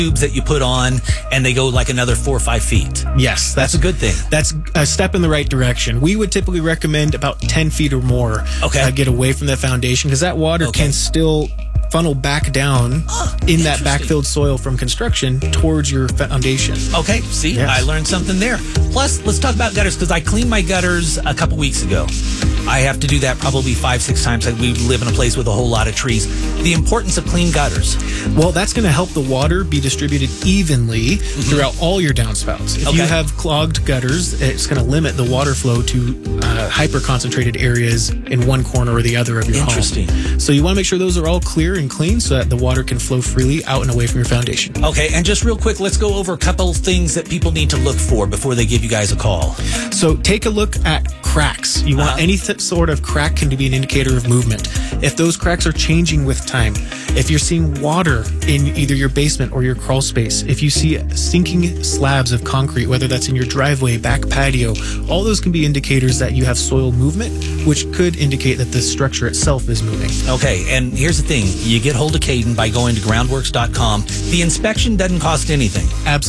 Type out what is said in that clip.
tubes that you put on, and they go like another 4 or 5 feet. Yes, That's a good thing. That's a step in the right direction. We would typically recommend about 10 feet or more. Okay. Get away from the foundation, because that water Okay. can still funnel back down in that interesting. backfilled soil from construction towards your foundation. Okay, see, Yes. I learned something there. Plus, let's talk about gutters, because I cleaned my gutters a couple weeks ago. I have to do that probably 5-6 times. We live in a place with a whole lot of trees. The importance of clean gutters. Well, that's going to help the water be distributed evenly throughout all your downspouts. If you Okay. have clogged gutters, it's going to limit the water flow to hyper-concentrated areas in one corner or the other of your Interesting. home. So you want to make sure those are all clear and clean so that the water can flow freely out and away from your foundation. Okay, and just real quick, let's go over a couple things that people need to look for before they give you guys a call. So take a look at cracks. You want any sort of crack can be an indicator of movement. If those cracks are changing with time, if you're seeing water in either your basement or your crawl space, if you see sinking slabs of concrete, whether that's in your driveway, back patio, all those can be indicators that you have soil movement, which could indicate that the structure itself is moving. Okay, and here's the thing. You get hold of Caden by going to groundworks.com. The inspection doesn't cost anything. Absolutely.